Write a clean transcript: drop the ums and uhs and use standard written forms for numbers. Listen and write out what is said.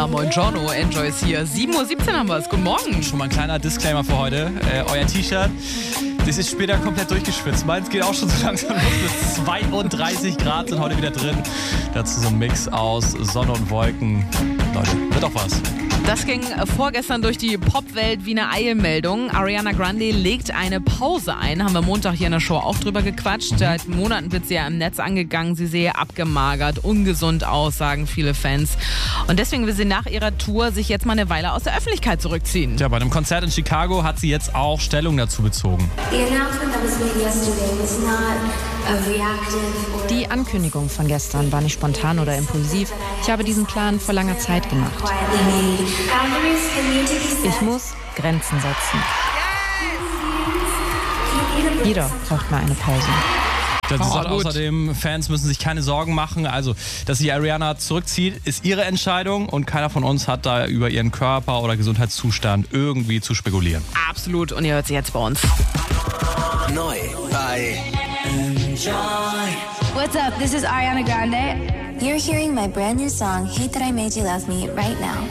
Na, moin Giorno, Enjoy ist hier. 7:17 Uhr haben wir es. Guten Morgen. Schon mal ein kleiner Disclaimer für heute. Euer T-Shirt, das ist später komplett durchgeschwitzt. Meins geht auch schon so langsam los. Bis 32 Grad sind heute wieder drin. Dazu so ein Mix aus Sonne und Wolken. Leute, wird auch was. Das ging vorgestern durch die Popwelt wie eine Eilmeldung. Ariana Grande legt eine Pause ein. Haben wir Montag hier in der Show auch drüber gequatscht. Seit Monaten wird sie ja im Netz angegangen. Sie sehe abgemagert, ungesund aus, sagen viele Fans. Und deswegen will sie nach ihrer Tour sich jetzt mal eine Weile aus der Öffentlichkeit zurückziehen. Ja, bei einem Konzert in Chicago hat sie jetzt auch Stellung dazu bezogen. Die Ankündigung von gestern war nicht spontan oder impulsiv. Ich habe diesen Plan vor langer Zeit gemacht. Ich muss Grenzen setzen. Jeder braucht mal eine Pause. Sie sagt außerdem, Fans müssen sich keine Sorgen machen. Also, dass sich Ariana zurückzieht, ist ihre Entscheidung und keiner von uns hat da über ihren Körper oder Gesundheitszustand irgendwie zu spekulieren. Absolut. Und ihr hört sie jetzt bei uns. Neu bei Enjoy. What's up? This is Ariana Grande. You're hearing my brand new song, Hate That I Made You Love Me, right now.